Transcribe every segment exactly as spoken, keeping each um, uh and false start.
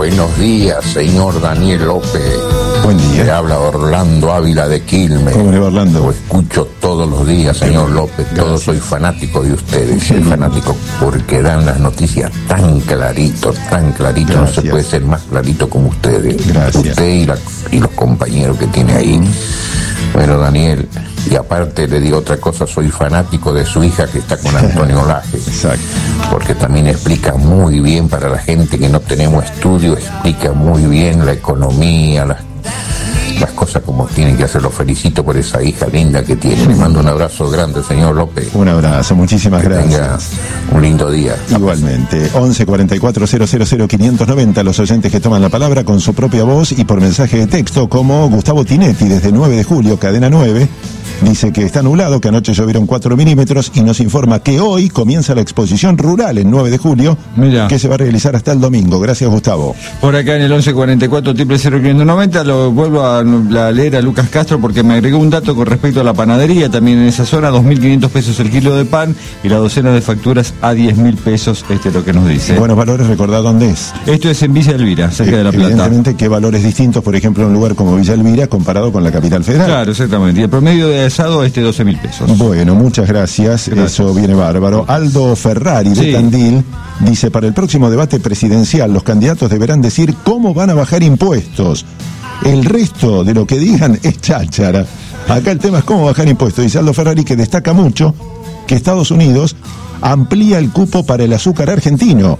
Buenos días, señor Daniel López. Buen día. Le habla Orlando Ávila de Quilmes. ¿Cómo le va, Orlando? Lo escucho todos los días, señor López. Todo soy fanático de ustedes. Soy fanático porque dan las noticias tan clarito, tan clarito. Gracias. No se puede ser más clarito como ustedes. Gracias. Usted y, la, y los compañeros que tiene ahí. Bueno, Daniel, y aparte le digo otra cosa, soy fanático de su hija que está con Antonio Laje. Exacto. Porque también explica muy bien para la gente que no tenemos estudio, explica muy bien la economía, las, las cosas como tienen que hacer. Lo felicito por esa hija linda que tiene. Le mando un abrazo grande, señor López. Un abrazo, muchísimas Que gracias. tenga un lindo día. Igualmente, once cuarenta y cuatro cero cero cero quinientos noventa, los oyentes que toman la palabra con su propia voz y por mensaje de texto, como Gustavo Tinetti desde nueve de julio, cadena nueve, dice que está nublado, que anoche llovieron cuatro milímetros y nos informa que hoy comienza la exposición rural en nueve de julio, Mirá. que se va a realizar hasta el domingo. Gracias, Gustavo. Por acá en el once cuarenta y cuatro triple cero quinientos noventa lo vuelvo a, a leer a Lucas Castro porque me agregó un dato con respecto a la panadería. También en esa zona, dos mil quinientos pesos el kilo de pan y la docena de facturas a diez mil pesos. Este es lo que nos dice. Buenos valores, recordad dónde es. Esto es en Villa Elvira, cerca de La Plata. Evidentemente, qué valores distintos, por ejemplo, en un lugar como Villa Elvira comparado con la capital federal. Claro, exactamente. Y el promedio de asado este doce mil pesos. Bueno, muchas gracias. Gracias. Eso viene bárbaro. Aldo Ferrari de Sí. Tandil dice: para el próximo debate presidencial los candidatos deberán decir cómo van a bajar impuestos. El resto de lo que digan es cháchara. Acá el tema es cómo bajar impuestos. Dice Aldo Ferrari, que destaca mucho que Estados Unidos amplía el cupo para el azúcar argentino.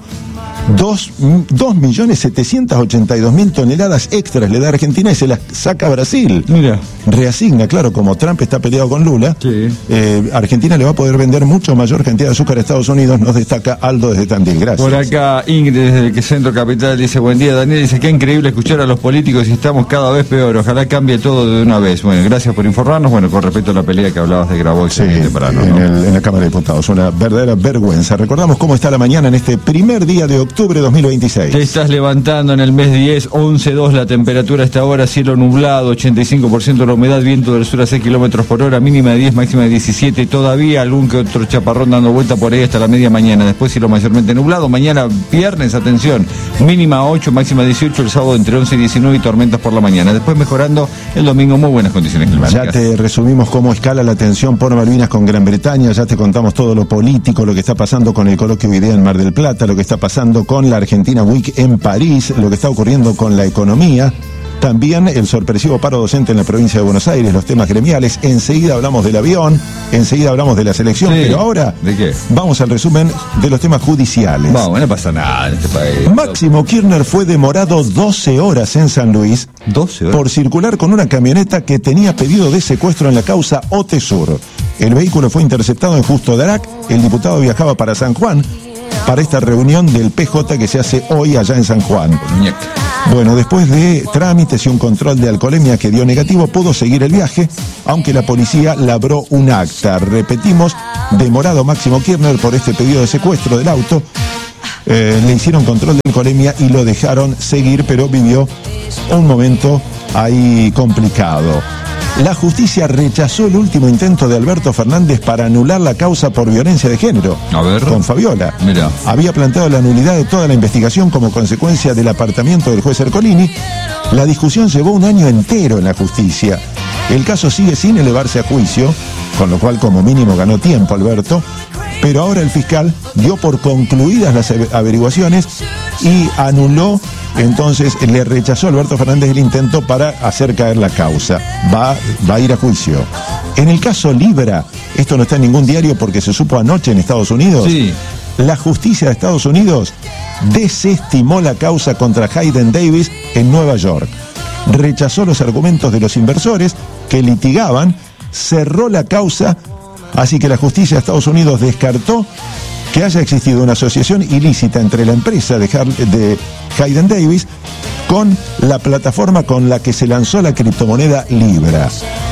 Dos millones setecientos ochenta y dos mil toneladas extras le da Argentina y se las saca a Brasil. Mira. Reasigna, claro, como Trump está peleado con Lula, Sí. eh, Argentina le va a poder vender mucho mayor cantidad de azúcar a Estados Unidos, nos destaca Aldo desde Tandil. Gracias. Por acá Ingrid desde el Centro Capital dice: buen día, Daniel. Dice: qué increíble escuchar a los políticos y estamos cada vez peor. Ojalá cambie todo de una vez. Bueno, gracias por informarnos. Bueno, con respecto a la pelea que hablabas de Grabois Sí, muy temprano, en, ¿no? el- en la Cámara de Diputados, una verdadera vergüenza. Recordamos cómo está la mañana en este primer día de octubre de dos mil veintiséis. Te estás levantando en el mes diez, once dos la temperatura a esta hora, cielo nublado, ochenta y cinco por ciento la humedad, viento del sur a seis kilómetros por hora, mínima de diez, máxima de diecisiete, todavía algún que otro chaparrón dando vuelta por ahí hasta la media mañana, después cielo mayormente nublado, mañana viernes, atención, mínima ocho, máxima dieciocho, el sábado entre once y diecinueve y tormentas por la mañana, después mejorando el domingo, muy buenas condiciones climáticas. Ya te resumimos cómo escala la tensión por Malvinas con Gran Bretaña, ya te contamos todo lo político, lo que está pasando con el coloquio IDEA en Mar del Plata, lo que está pasando con la Argentina Week en París, lo que está ocurriendo con la economía, también el sorpresivo paro docente en la provincia de Buenos Aires, los temas gremiales, enseguida hablamos del avión, enseguida hablamos de la selección, Sí. pero ahora ¿De qué? vamos al resumen de los temas judiciales. Vamos, no pasa nada en este país. Máximo Kirchner fue demorado doce horas en San Luis doce horas. por circular con una camioneta que tenía pedido de secuestro en la causa Otesur. El vehículo fue interceptado en Justo de Arac. El diputado viajaba para San Juan para esta reunión del P J que se hace hoy allá en San Juan. Ñac. Bueno, después de trámites y un control de alcoholemia que dio negativo, pudo seguir el viaje, aunque la policía labró un acta. Repetimos, demorado Máximo Kirchner por este pedido de secuestro del auto. Eh, le hicieron control de alcoholemia y lo dejaron seguir, pero vivió un momento ahí complicado. La justicia rechazó el último intento de Alberto Fernández para anular la causa por violencia de género. A ver. Con Fabiola. Mirá. Había planteado la nulidad de toda la investigación como consecuencia del apartamiento del juez Ercolini. La discusión llevó un año entero en la justicia. El caso sigue sin elevarse a juicio, con lo cual como mínimo ganó tiempo Alberto, pero ahora el fiscal dio por concluidas las averiguaciones y anuló, entonces le rechazó a Alberto Fernández el intento para hacer caer la causa. Va, va a ir a juicio. En el caso Libra, esto no está en ningún diario porque se supo anoche en Estados Unidos, Sí. la justicia de Estados Unidos desestimó la causa contra Hayden Davis en Nueva York. Rechazó los argumentos de los inversores que litigaban, cerró la causa, así que la justicia de Estados Unidos descartó que haya existido una asociación ilícita entre la empresa de, Har- de Hayden Davis con la plataforma con la que se lanzó la criptomoneda Libra.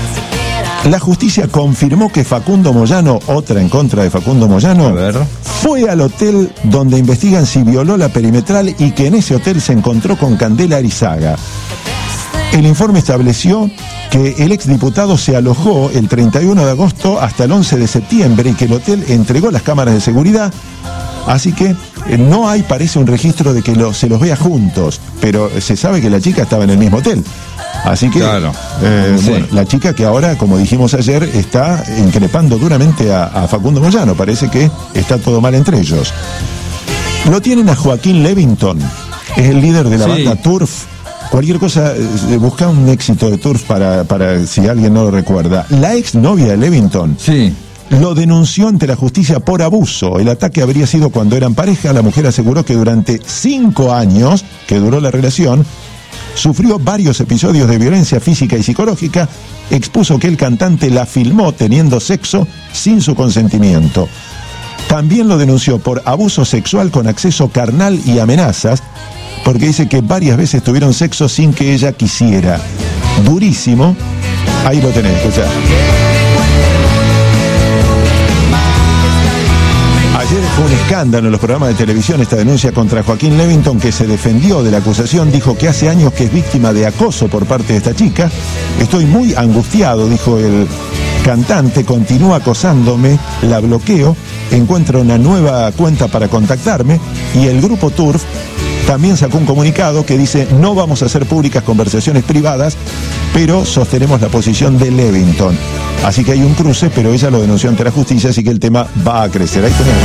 La justicia confirmó que Facundo Moyano, otra en contra de Facundo Moyano, A ver. fue al hotel donde investigan si violó la perimetral y que en ese hotel se encontró con Candela Arizaga. El informe estableció que el exdiputado se alojó el treinta y uno de agosto hasta el once de septiembre y que el hotel entregó las cámaras de seguridad, así que eh, no hay, parece, un registro de que lo, se los vea juntos, pero se sabe que la chica estaba en el mismo hotel. Así que, claro. eh, Sí. bueno, la chica que ahora, como dijimos ayer, está increpando duramente a, a Facundo Moyano. Parece que está todo mal entre ellos. Lo tienen a Joaquín Levington, es el líder de la Sí. banda Turf. Cualquier cosa, eh, busca un éxito de Turf para, para si alguien no lo recuerda. La ex novia de Levington Sí. lo denunció ante la justicia por abuso. El ataque habría sido cuando eran pareja. La mujer aseguró que durante cinco años que duró la relación, sufrió varios episodios de violencia física y psicológica. Expuso que el cantante la filmó teniendo sexo sin su consentimiento. También lo denunció por abuso sexual con acceso carnal y amenazas, porque dice que varias veces tuvieron sexo sin que ella quisiera. Durísimo. Ahí lo tenés, escuchá. Ayer fue un escándalo en los programas de televisión esta denuncia contra Joaquín Levington, que se defendió de la acusación. Dijo que hace años que es víctima de acoso por parte de esta chica. Estoy muy angustiado, dijo el cantante, continúa acosándome, la bloqueo, encuentra una nueva cuenta para contactarme. Y el grupo Turf también sacó un comunicado que dice: no vamos a hacer públicas conversaciones privadas, pero sostenemos la posición de Levington. Así que hay un cruce, pero ella lo denunció ante la justicia, así que el tema va a crecer. Ahí tenemos.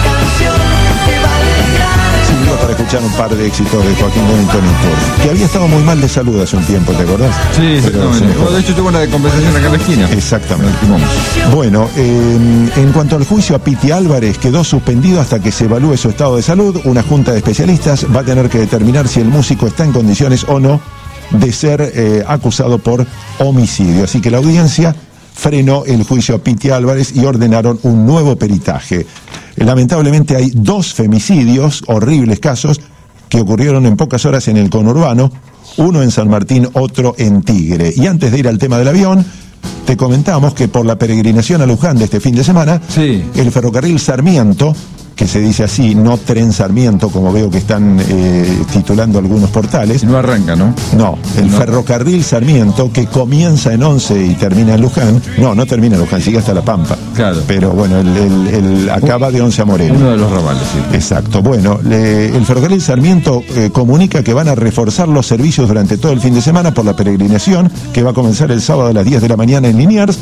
Sí, digo, para escuchar un par de éxitos de Joaquín Levington y Turf, que había estado muy mal de salud hace un tiempo, ¿te acordás? Sí, Pero exactamente. se mejoró. De hecho, tuvo una de conversación acá en la esquina. Exactamente. Vamos. Bueno, eh, en cuanto al juicio a Piti Álvarez, quedó suspendido hasta que se evalúe su estado de salud. Una junta de especialistas va a tener que determinar si el músico está en condiciones o no de ser eh, acusado por homicidio. Así que la audiencia frenó el juicio a Piti Álvarez y ordenaron un nuevo peritaje. Eh, lamentablemente hay dos femicidios, horribles casos, que ocurrieron en pocas horas en el conurbano, uno en San Martín, otro en Tigre. Y antes de ir al tema del avión, te comentamos que por la peregrinación a Luján de este fin de semana, Sí. el ferrocarril Sarmiento, que se dice así, no Tren Sarmiento, como veo que están eh, titulando algunos portales. No arranca, ¿no? No, el No. ferrocarril Sarmiento, que comienza en Once y termina en Luján. No, no termina en Luján, sigue hasta La Pampa. Claro. Pero bueno, el, el- el acaba de Once a Moreno. Uno de los ramales, sí. Exacto. Bueno, le- el ferrocarril Sarmiento eh, comunica que van a reforzar los servicios durante todo el fin de semana por la peregrinación, que va a comenzar el sábado a las diez de la mañana en Liniers.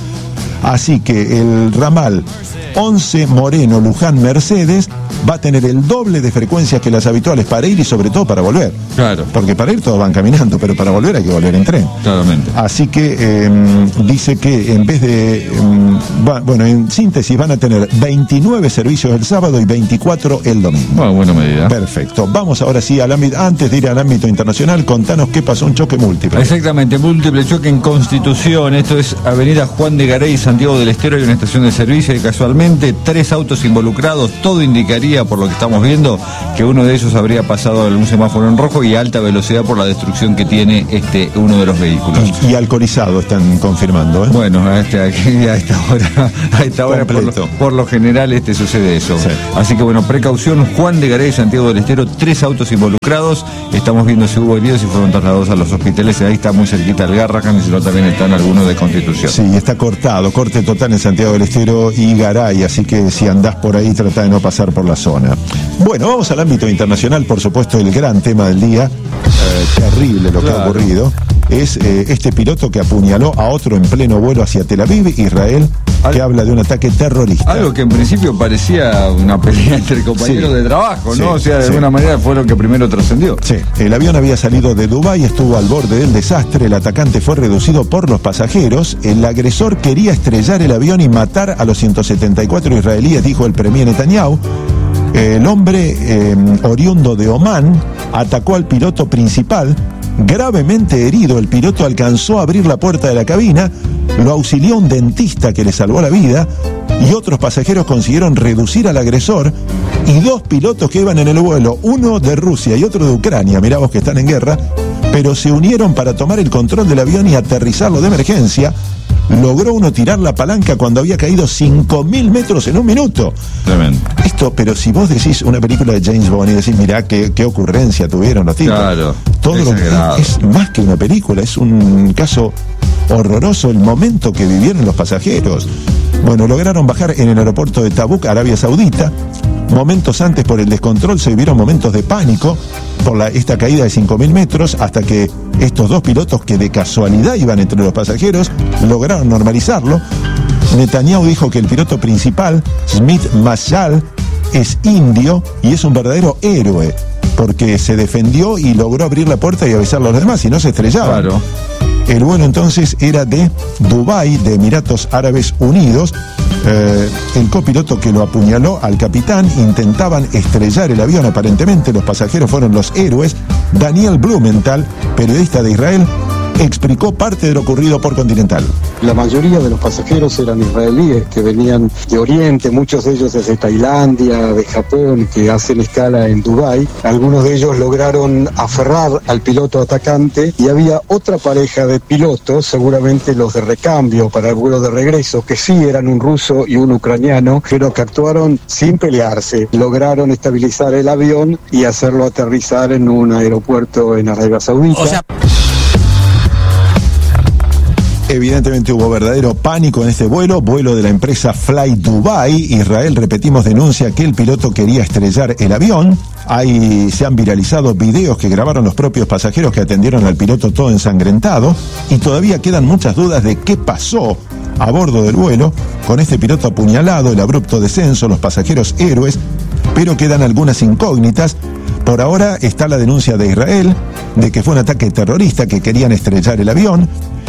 Así que el ramal Once Moreno Luján Mercedes va a tener el doble de frecuencias que las habituales para ir y sobre todo para volver. Claro. Porque para ir todos van caminando, pero para volver hay que volver en tren. Claramente. Así que eh, dice que en vez de, eh, va- bueno, en síntesis van a tener veintinueve servicios el sábado y veinticuatro el domingo. Bueno, buena medida. Perfecto. Vamos ahora sí al ámbito, antes de ir al ámbito internacional, contanos qué pasó, un choque múltiple. Exactamente, múltiple choque en Constitución. Esto es Avenida Juan de Garay, Santiago del Estero. Hay una estación de servicio y casualmente tres autos involucrados. Todo indicaría, por lo que estamos viendo, que uno de ellos habría pasado un semáforo en rojo y a alta velocidad por la destrucción que tiene este uno de los vehículos. Y, y alcoholizado están confirmando, ¿eh? Bueno, a, este, aquí, a esta hora, a esta hora por lo, Completo. por lo general este sucede eso. Sí. Así que bueno, precaución, Juan de Garay, Santiago del Estero, tres autos involucrados. Estamos viendo si hubo heridos y fueron trasladados a los hospitales. Ahí está muy cerquita el Garrahan, y si no también están algunos de Constitución. Sí, está cortado, corte total en Santiago del Estero y Garay, así que si andás por ahí trata de no pasar por la zona. Bueno, vamos al ámbito internacional, por supuesto, el gran tema del día, eh, terrible lo que ha Claro. ocurrido, es eh, este piloto que apuñaló a otro en pleno vuelo hacia Tel Aviv, Israel, Al- que habla de un ataque terrorista. Algo que en principio parecía una pelea entre compañeros Sí. de trabajo, ¿no? Sí, O sea, de sí. alguna manera fue lo que primero trascendió. Sí, el avión había salido de Dubái, estuvo al borde del desastre, el atacante fue reducido por los pasajeros, el agresor quería estrellar el avión y matar a los ciento setenta y cuatro israelíes, dijo el premier Netanyahu. El hombre eh, oriundo de Omán atacó al piloto principal, gravemente herido. El piloto alcanzó a abrir la puerta de la cabina, lo auxilió un dentista que le salvó la vida y otros pasajeros consiguieron reducir al agresor. Y dos pilotos que iban en el vuelo, uno de Rusia y otro de Ucrania, mirá vos que están en guerra, pero se unieron para tomar el control del avión y aterrizarlo de emergencia. Logró uno tirar la palanca cuando había caído cinco mil metros en un minuto. Tremendo. Esto, pero si vos decís una película de James Bond y decís, mirá qué, qué ocurrencia tuvieron los tipos. Claro, Todo lo que exagerado. es más que una película, es un caso horroroso el momento que vivieron los pasajeros. Bueno, lograron bajar en el aeropuerto de Tabuk, Arabia Saudita. Momentos antes, por el descontrol, se vivieron momentos de pánico por la, esta caída de cinco mil metros, hasta que estos dos pilotos, que de casualidad iban entre los pasajeros, lograron normalizarlo. Netanyahu dijo que el piloto principal, Smith Mashal, es indio y es un verdadero héroe, porque se defendió y logró abrir la puerta y avisar a los demás, y no se estrellaban. Claro. El vuelo entonces era de Dubái, de Emiratos Árabes Unidos. Eh, el copiloto que lo apuñaló al capitán, intentaban estrellar el avión aparentemente, los pasajeros fueron los héroes. Daniel Blumenthal, periodista de Israel, explicó parte de lo ocurrido por Continental. La mayoría de los pasajeros eran israelíes que venían de Oriente, muchos de ellos desde Tailandia, de Japón, que hacen escala en Dubái. Algunos de ellos lograron aferrar al piloto atacante y había otra pareja de pilotos, seguramente los de recambio para el vuelo de regreso, que sí eran un ruso y un ucraniano, pero que actuaron sin pelearse. Lograron estabilizar el avión y hacerlo aterrizar en un aeropuerto en Arabia Saudita. O sea... Evidentemente hubo verdadero pánico en este vuelo, vuelo de la empresa Fly Dubai. Israel, repetimos, denuncia que el piloto quería estrellar el avión. Ahí se han viralizado videos que grabaron los propios pasajeros que atendieron al piloto todo ensangrentado, y todavía quedan muchas dudas de qué pasó a bordo del vuelo con este piloto apuñalado, el abrupto descenso, los pasajeros héroes, pero quedan algunas incógnitas. Por ahora está la denuncia de Israel de que fue un ataque terrorista, que querían estrellar el avión.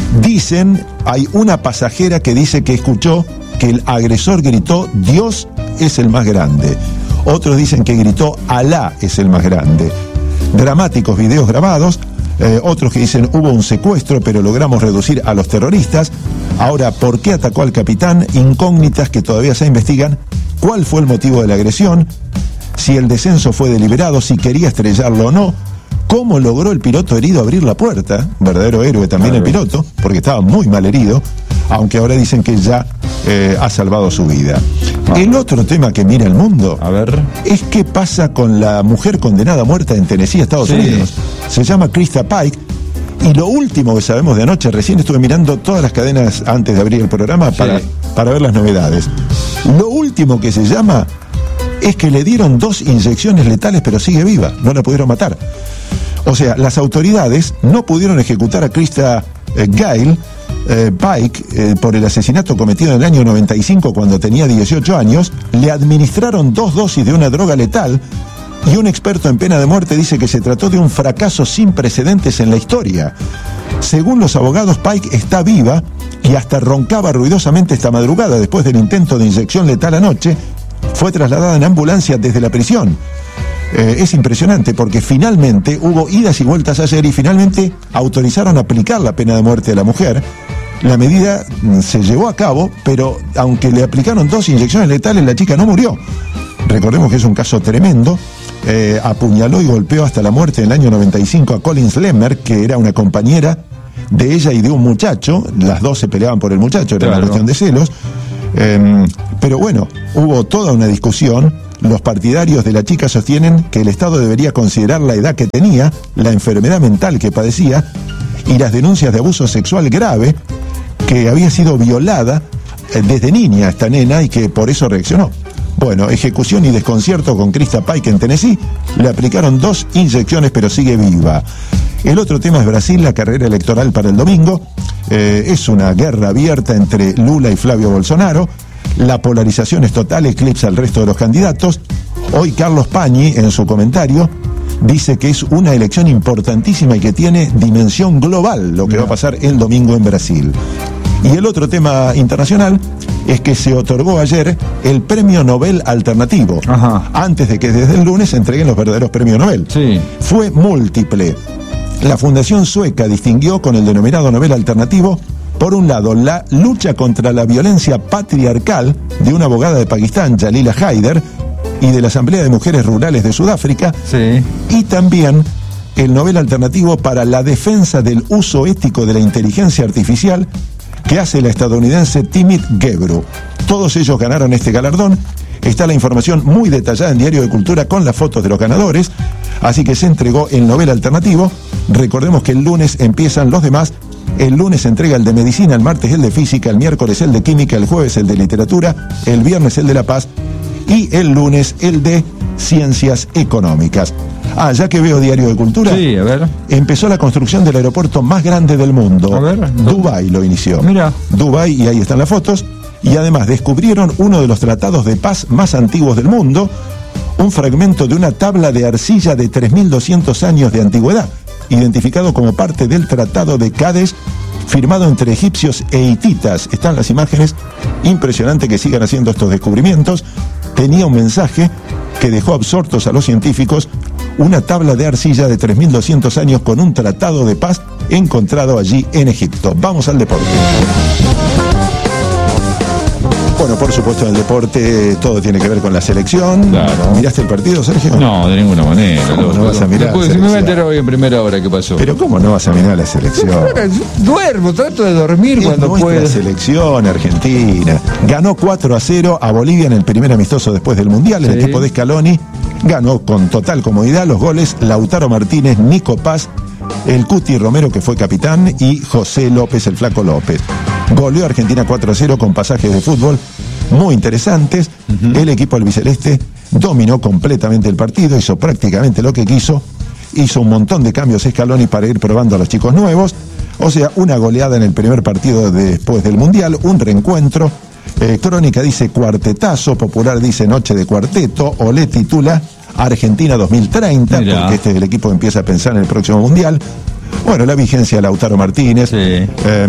Dicen, hay una pasajera que dice que escuchó que el agresor gritó: Dios es el más grande. Otros dicen que gritó: Alá es el más grande. Dramáticos videos grabados. Eh, otros que dicen: hubo un secuestro, pero logramos reducir a los terroristas. Ahora, ¿por qué atacó al capitán? Incógnitas que todavía se investigan. ¿Cuál fue el motivo de la agresión? Si el descenso fue deliberado, si quería estrellarlo o no. ¿Cómo logró el piloto herido abrir la puerta? Verdadero héroe también el piloto, porque estaba muy mal herido, aunque ahora dicen que ya eh, ha salvado su vida. El otro tema que mira el mundo, a ver, es qué pasa con la mujer condenada a muerte en Tennessee, Estados sí. Unidos. Se llama Krista Pike. Y lo último que sabemos de anoche, recién estuve mirando todas las cadenas antes de abrir el programa para, sí. para ver las novedades. Lo último que se llama es que le dieron dos inyecciones letales, pero sigue viva, no la pudieron matar. O sea, las autoridades no pudieron ejecutar a Krista eh, Gale eh, Pike eh, por el asesinato cometido en el año noventa y cinco, cuando tenía dieciocho años. Le administraron dos dosis de una droga letal, y un experto en pena de muerte dice que se trató de un fracaso sin precedentes en la historia. Según los abogados, Pike está viva y hasta roncaba ruidosamente esta madrugada después del intento de inyección letal anoche. Fue trasladada en ambulancia desde la prisión. Eh, es impresionante porque finalmente hubo idas y vueltas ayer y finalmente autorizaron aplicar la pena de muerte a la mujer. La medida se llevó a cabo, pero aunque le aplicaron dos inyecciones letales, la chica no murió. Recordemos que es un caso tremendo. Eh, apuñaló y golpeó hasta la muerte en el año noventa y cinco a Collins Lemmer, que era una compañera de ella y de un muchacho. Las dos se peleaban por el muchacho, era claro. una cuestión de celos. Eh, pero bueno, hubo toda una discusión. Los partidarios de la chica sostienen que el Estado debería considerar la edad que tenía, la enfermedad mental que padecía y las denuncias de abuso sexual grave, que había sido violada desde niña esta nena y que por eso reaccionó. Bueno, ejecución y desconcierto con Krista Pike en Tennessee. Le aplicaron dos inyecciones, pero sigue viva. El otro tema es Brasil, la carrera electoral para el domingo. Eh, es una guerra abierta entre Lula y Flavio Bolsonaro. La polarización es total, eclipsa al resto de los candidatos. Hoy Carlos Pañi, en su comentario, dice que es una elección importantísima y que tiene dimensión global lo que va a pasar el domingo en Brasil. Y el otro tema internacional es que se otorgó ayer el Premio Nobel Alternativo. Ajá. Antes de que desde el lunes se entreguen los verdaderos premios Nobel. Sí. Fue múltiple. La Fundación Sueca distinguió con el denominado Nobel Alternativo, por un lado, la lucha contra la violencia patriarcal de una abogada de Pakistán, Jalila Haider, y de la Asamblea de Mujeres Rurales de Sudáfrica, sí. y también el Nobel Alternativo para la defensa del uso ético de la inteligencia artificial, que hace la estadounidense Timit Gebru. Todos ellos ganaron este galardón. Está la información muy detallada en Diario de Cultura con las fotos de los ganadores, así que se entregó el Nobel Alternativo. Recordemos que el lunes empiezan los demás. El lunes se entrega el de Medicina, el martes el de Física, el miércoles el de Química, el jueves el de Literatura, el viernes el de La Paz y el lunes el de Ciencias Económicas. Ah, ya que veo Diario de Cultura. Sí, a ver. Empezó la construcción del aeropuerto más grande del mundo. A ver. Dubái lo inició. Mira. Dubái, y ahí están las fotos. Y además descubrieron uno de los tratados de paz más antiguos del mundo, un fragmento de una tabla de arcilla de tres mil doscientos años de antigüedad, identificado como parte del Tratado de Cádiz, firmado entre egipcios e hititas. Están las imágenes. Impresionante que sigan haciendo estos descubrimientos. Tenía un mensaje que dejó absortos a los científicos: una tabla de arcilla de tres mil doscientos años con un tratado de paz encontrado allí en Egipto. Vamos al deporte. Bueno, por supuesto, en el deporte todo tiene que ver con la selección. Claro. ¿Miraste el partido, Sergio? No, de ninguna manera. ¿Cómo no vas a mirar Después, la si me voy a selección? enterar hoy en primera hora qué pasó. Pero ¿cómo no vas a mirar la selección? Ahora, yo duermo, trato de dormir Es cuando nuestra puedo. selección argentina. Ganó cuatro a cero a Bolivia en el primer amistoso después del Mundial. El Sí. equipo de Scaloni ganó con total comodidad. Los goles: Lautaro Martínez, Nico Paz, el Cuti Romero, que fue capitán, y José López, el Flaco López. Goleó a Argentina cuatro a cero con pasajes de fútbol muy interesantes. Uh-huh. El equipo albiceleste dominó completamente el partido, hizo prácticamente lo que quiso, hizo un montón de cambios Scaloni para ir probando a los chicos nuevos. O sea, una goleada en el primer partido después del Mundial, un reencuentro. Eh, Crónica dice cuartetazo, Popular dice noche de cuarteto, Olé titula Argentina dos mil treinta, Mirá. porque este es el equipo que empieza a pensar en el próximo Mundial. Bueno, la vigencia de Lautaro Martínez, Sí. eh,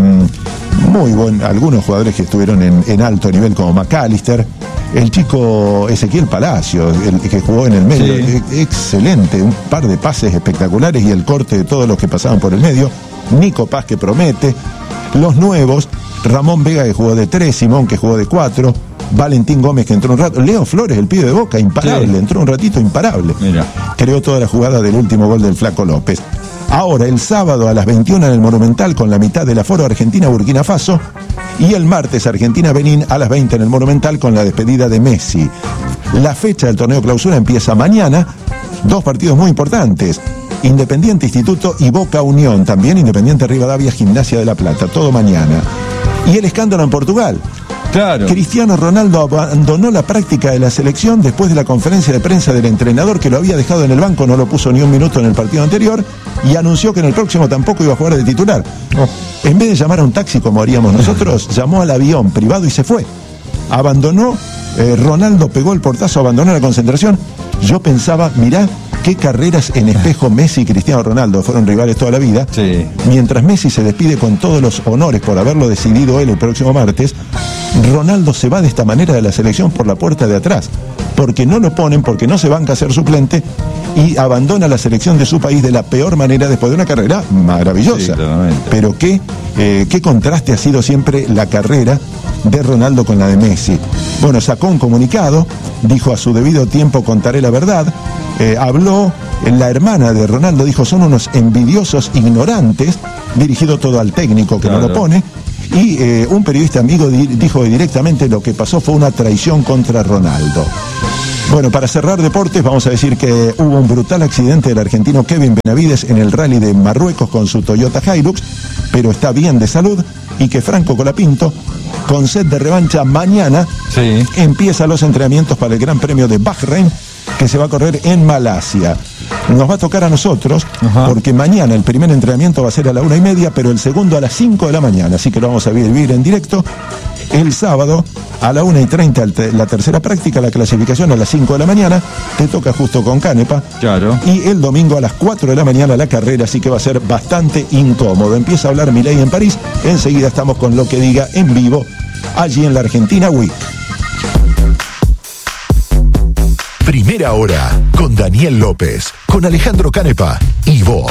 muy buen, algunos jugadores que estuvieron en, en alto nivel como McAllister, el chico Ezequiel Palacio, el que jugó en el medio, Sí. e- excelente, un par de pases espectaculares y el corte de todos los que pasaban por el medio. Nico Paz, que promete. Los nuevos: Ramón Vega, que jugó de tres, Simón, que jugó de cuatro, Valentín Gómez, que entró un rato, Leo Flores, el pibe de Boca, imparable, Sí. entró un ratito imparable. Mira. Creó toda la jugada del último gol del Flaco López. Ahora, el sábado a las veintiuna en el Monumental, con la mitad del aforo, Argentina-Burkina Faso. Y el martes, Argentina-Benín a las veinte en el Monumental, con la despedida de Messi. La fecha del torneo clausura empieza mañana. Dos partidos muy importantes: Independiente Instituto y Boca Unión. También Independiente Rivadavia, Gimnasia de la Plata. Todo mañana. Y el escándalo en Portugal. Claro. Cristiano Ronaldo abandonó la práctica de la selección después de la conferencia de prensa del entrenador, que lo había dejado en el banco, no lo puso ni un minuto en el partido anterior, y anunció que en el próximo tampoco iba a jugar de titular. Oh. En vez de llamar a un taxi como haríamos nosotros, llamó al avión privado y se fue. Abandonó, eh, Ronaldo pegó el portazo, abandonó la concentración. Yo pensaba, mirá qué carreras en espejo Messi y Cristiano Ronaldo, fueron rivales toda la vida. Sí. Mientras Messi se despide con todos los honores por haberlo decidido él el próximo martes, Ronaldo se va de esta manera de la selección por la puerta de atrás, porque no lo ponen, porque no se banca a ser suplente, y abandona la selección de su país de la peor manera después de una carrera maravillosa. Sí, claramente. Pero qué, eh, qué contraste ha sido siempre la carrera de Ronaldo con la de Messi. Bueno, sacó un comunicado, dijo: a su debido tiempo contaré la verdad. Eh, habló la hermana de Ronaldo, dijo: son unos envidiosos ignorantes, dirigido todo al técnico que Claro. no lo pone. Y eh, un periodista amigo di- dijo directamente: lo que pasó fue una traición contra Ronaldo. Bueno, para cerrar deportes, vamos a decir que hubo un brutal accidente del argentino Kevin Benavides en el rally de Marruecos con su Toyota Hilux, pero está bien de salud, y que Franco Colapinto, con sed de revancha mañana, Sí. empieza los entrenamientos para el Gran Premio de Bahrein, que se va a correr en Malasia. Nos va a tocar a nosotros, Ajá. porque mañana el primer entrenamiento va a ser a la una y media, pero el segundo a las cinco de la mañana, así que lo vamos a vivir en directo. El sábado a la una y treinta la tercera práctica, la clasificación a las cinco de la mañana, te toca justo con Canepa. Claro. Y el domingo a las cuatro de la mañana la carrera, así que va a ser bastante incómodo. Empieza a hablar Milei en París, enseguida estamos con Lo que diga en vivo, allí en la Argentina Week. Primera hora con Daniel López, con Alejandro Canepa y vos.